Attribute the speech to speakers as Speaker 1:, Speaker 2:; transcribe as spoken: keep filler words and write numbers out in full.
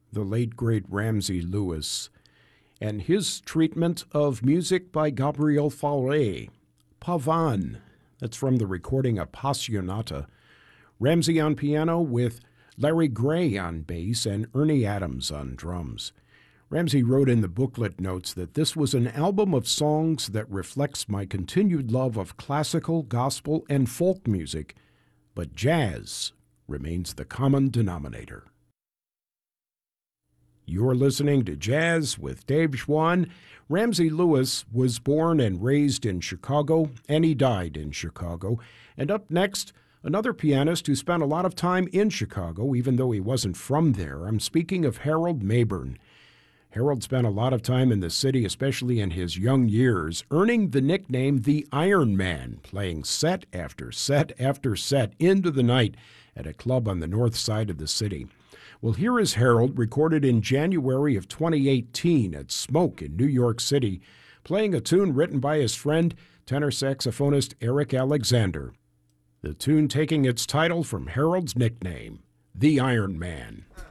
Speaker 1: the late great Ramsey Lewis, and his treatment of music by Gabriel Fauré, Pavan. That's from the recording Appassionata. Ramsey on piano with Larry Gray on bass and Ernie Adams on drums. Ramsey wrote in the booklet notes that this was an album of songs that reflects my continued love of classical, gospel, and folk music, but jazz remains the common denominator. You're listening to Jazz with Dave Schwann. Ramsey Lewis was born and raised in Chicago, and he died in Chicago. And up next, another pianist who spent a lot of time in Chicago, even though he wasn't from there. I'm speaking of Harold Mabern. Harold spent a lot of time in the city, especially in his young years, earning the nickname the Iron Man, playing set after set after set into the night at a club on the north side of the city. Well, here is Harold, recorded in January of twenty eighteen at Smoke in New York City, playing a tune written by his friend, tenor saxophonist Eric Alexander. The tune taking its title from Harold's nickname, the Iron Man.